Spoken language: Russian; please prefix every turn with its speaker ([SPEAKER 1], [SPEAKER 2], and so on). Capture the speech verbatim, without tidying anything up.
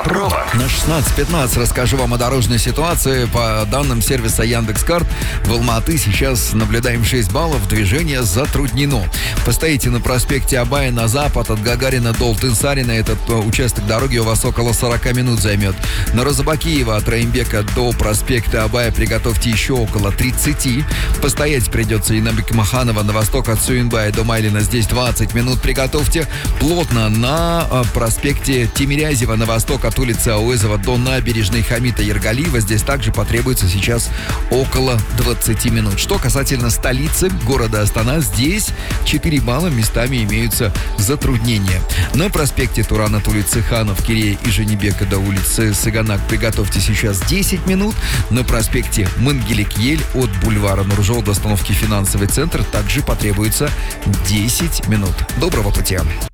[SPEAKER 1] Автопровод.
[SPEAKER 2] На шестнадцать пятнадцать расскажу вам о дорожной ситуации. По данным сервиса Яндекс.Карт, в Алма-Аты сейчас наблюдаем шесть баллов, движение затруднено. Постоите на проспекте Абая на запад от Гагарина до Алтынсарина. Этот участок дороги у вас около сорок минут займет. На Розыбакиева от Раимбека до проспекта Абая приготовьте еще около тридцати. Постоять придется и на Бекмаханова на восток от Суинбая до Майлина. Здесь двадцать минут приготовьте. Плотно на проспекте Тимирязева на восток от улицы Ауэзова до набережной Хамита Ергалиева. Здесь также потребуется сейчас около двадцати минут. Что касательно столицы города Астана, здесь четыре балла, местами имеются затруднения. На проспекте Туран от улицы Ханов, Кирея и Женебека до улицы Саганак приготовьте сейчас десять минут. На проспекте Мангелик-Ель от бульвара Нуржол до остановки Финансовый центр также потребуется десять минут. Доброго пути!